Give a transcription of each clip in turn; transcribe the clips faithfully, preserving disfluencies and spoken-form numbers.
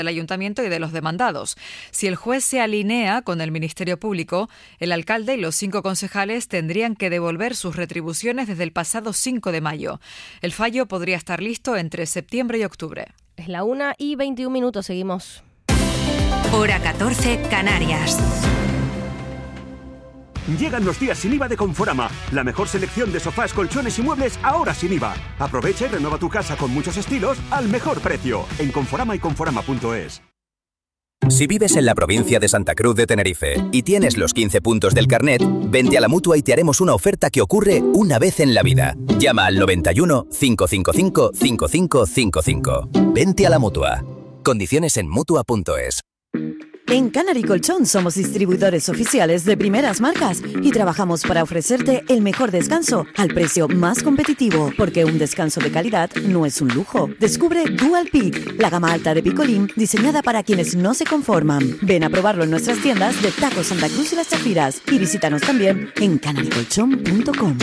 del ayuntamiento y de los demandados. Si el juez se alinea con el Ministerio Público, el alcalde y los cinco concejales tendrían que devolver sus retribuciones desde el pasado cinco de mayo. El fallo podría estar listo entre septiembre y octubre. Es la una y veintiún minutos, seguimos. Hora catorce, Canarias. Llegan los días sin I V A de Conforama. La mejor selección de sofás, colchones y muebles ahora sin I V A. Aprovecha y renueva tu casa con muchos estilos al mejor precio. En Conforama y conforama punto es. Si vives en la provincia de Santa Cruz de Tenerife y tienes los quince puntos del carnet, vente a la Mutua y te haremos una oferta que ocurre una vez en la vida. Llama al noventa y uno, cinco cinco cinco, cinco cinco cinco cinco. Vente a la Mutua. Condiciones en Mutua punto es. En Canary Colchón somos distribuidores oficiales de primeras marcas y trabajamos para ofrecerte el mejor descanso al precio más competitivo, porque un descanso de calidad no es un lujo. Descubre Dual Peak, la gama alta de picolín diseñada para quienes no se conforman. Ven a probarlo en nuestras tiendas de Taco Santa Cruz y Las Chafiras y visítanos también en canary colchón punto com.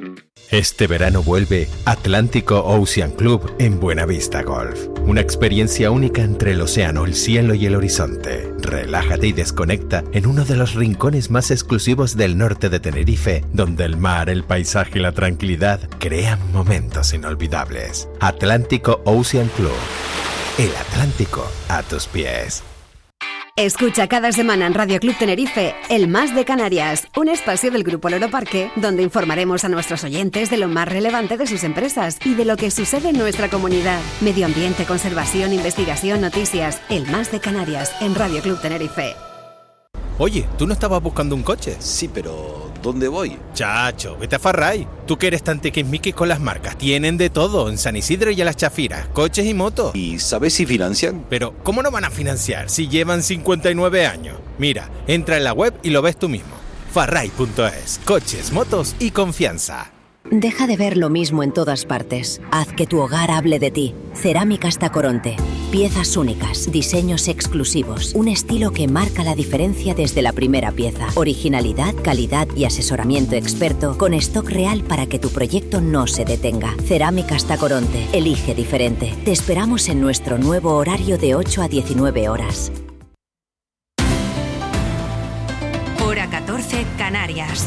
Este verano vuelve Atlántico Ocean Club en Buenavista Golf. Una experiencia única entre el océano, el cielo y el horizonte. Relájate y desconecta en uno de los rincones más exclusivos del norte de Tenerife, donde el mar, el paisaje y la tranquilidad crean momentos inolvidables. Atlántico Ocean Club. El Atlántico a tus pies. Escucha cada semana en Radio Club Tenerife El Más de Canarias, un espacio del Grupo Loro Parque donde informaremos a nuestros oyentes de lo más relevante de sus empresas y de lo que sucede en nuestra comunidad. Medio ambiente, conservación, investigación, noticias. El Más de Canarias en Radio Club Tenerife. Oye, ¿tú no estabas buscando un coche? Sí, pero ¿dónde voy? Chacho, vete a Farray. Tú que eres tan tiquismiquis con las marcas. Tienen de todo en San Isidro y a Las Chafiras, coches y motos. ¿Y sabes si financian? Pero, ¿cómo no van a financiar si llevan cincuenta y nueve años? Mira, entra en la web y lo ves tú mismo. farray punto es. Coches, motos y confianza. Deja de ver lo mismo en todas partes. Haz que tu hogar hable de ti. Cerámicas Tacoronte. Piezas únicas, diseños exclusivos, un estilo que marca la diferencia desde la primera pieza. Originalidad, calidad y asesoramiento experto con stock real para que tu proyecto no se detenga. Cerámicas Tacoronte. Elige diferente. Te esperamos en nuestro nuevo horario de ocho a diecinueve horas. Hora catorce, Canarias.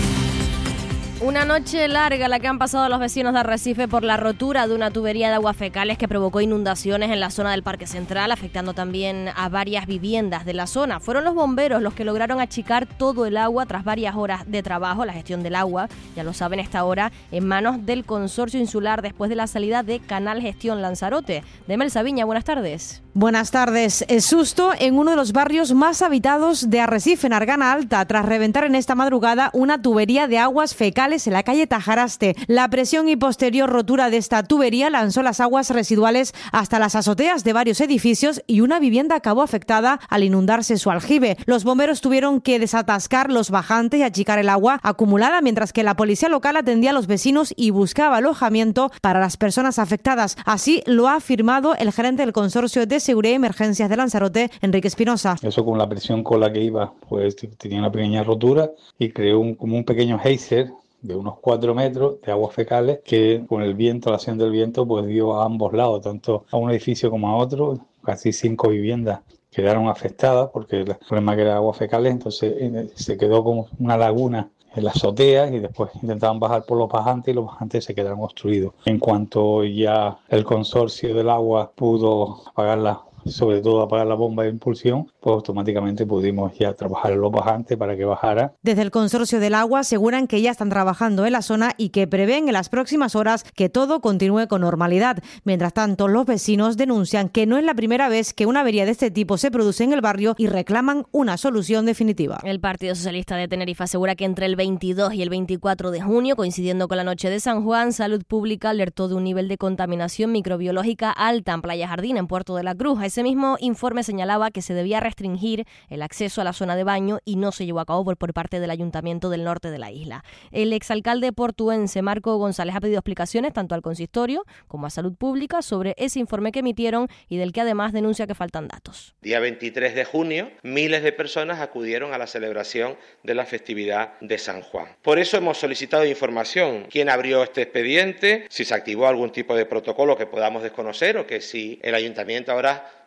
Una noche larga la que han pasado los vecinos de Arrecife por la rotura de una tubería de aguas fecales que provocó inundaciones en la zona del Parque Central, afectando también a varias viviendas de la zona. Fueron los bomberos los que lograron achicar todo el agua tras varias horas de trabajo. La gestión del agua, ya lo saben, está ahora en manos del Consorcio Insular después de la salida de Canal Gestión Lanzarote. Demel Sabiña, buenas tardes. Buenas tardes. Es susto en uno de los barrios más habitados de Arrecife, en Argana Alta, tras reventar en esta madrugada una tubería de aguas fecales en la calle Tajaraste. La presión y posterior rotura de esta tubería lanzó las aguas residuales hasta las azoteas de varios edificios y una vivienda acabó afectada al inundarse su aljibe. Los bomberos tuvieron que desatascar los bajantes y achicar el agua acumulada, mientras que la policía local atendía a los vecinos y buscaba alojamiento para las personas afectadas. Así lo ha afirmado el gerente del Consorcio de Seguridad y Emergencias de Lanzarote, Enrique Espinosa. Eso, con la presión con la que iba, pues tenía una pequeña rotura y creó un, como un pequeño geyser de unos cuatro metros de aguas fecales que, con el viento, la acción del viento, pues dio a ambos lados, tanto a un edificio como a otro. Casi cinco viviendas quedaron afectadas porque el problema que era aguas fecales, entonces se quedó como una laguna en las azoteas y después intentaban bajar por los bajantes y los bajantes se quedaron obstruidos. En cuanto ya el consorcio del agua pudo apagar la sobre todo apagar la bomba de impulsión, pues automáticamente pudimos ya trabajar en los bajantes para que bajara. Desde el Consorcio del Agua aseguran que ya están trabajando en la zona y que prevén en las próximas horas que todo continúe con normalidad. Mientras tanto, los vecinos denuncian que no es la primera vez que una avería de este tipo se produce en el barrio y reclaman una solución definitiva. El Partido Socialista de Tenerife asegura que entre el veintidós y el veinticuatro de junio, coincidiendo con la noche de San Juan, Salud Pública alertó de un nivel de contaminación microbiológica alta en Playa Jardín, en Puerto de la Cruz. Ese mismo informe señalaba que se debía restringir el acceso a la zona de baño y no se llevó a cabo por, por parte del Ayuntamiento del Norte de la isla. El exalcalde portuense Marco González ha pedido explicaciones tanto al consistorio como a Salud Pública sobre ese informe que emitieron y del que además denuncia que faltan datos. Día veintitrés de junio, miles de personas acudieron a la celebración de la festividad de San Juan. Por eso hemos solicitado información. ¿Quién abrió este expediente? Si se activó algún tipo de protocolo que podamos desconocer o que si el Ayuntamiento ahora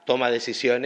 toma decisiones